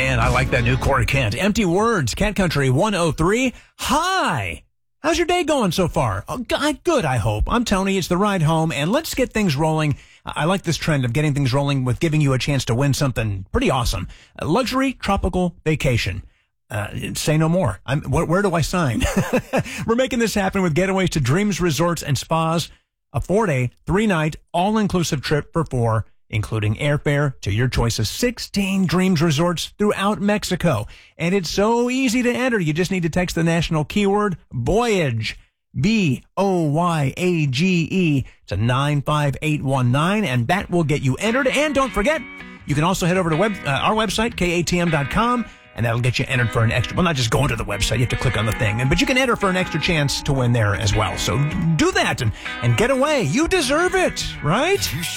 man, I like that new Corey Kent. Empty Words, Cat Country 103. Hi! How's your day going so far? Oh, good, I hope. I'm Tony. It's the ride home, and let's get things rolling. I like this trend of getting things rolling with giving you a chance to win something pretty awesome. A luxury tropical vacation. Say no more. Where do I sign? We're making this happen with Getaways to Dreams Resorts and Spas. A 4-day, 3-night, all-inclusive trip for 4, including airfare to your choice of 16 Dreams Resorts throughout Mexico. And it's so easy to enter. You just need to text the national keyword VOYAGE, VOYAGE, to 95819, and that will get you entered. And don't forget, you can also head over to our website, katm.com, and that'll get you entered for an extra. Well, not just going to the website. You have to click on the thing. But you can enter for an extra chance to win there as well. So do that and get away. You deserve it, right?